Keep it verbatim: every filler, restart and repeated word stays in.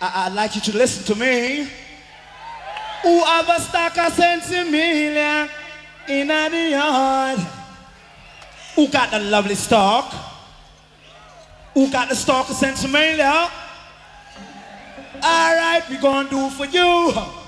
I, I'd like you to listen to me. Who have a stock of Sensimilia in the yard? Who got the lovely stock? Who got the stock of Sensimilia? All right, we gonna do for you.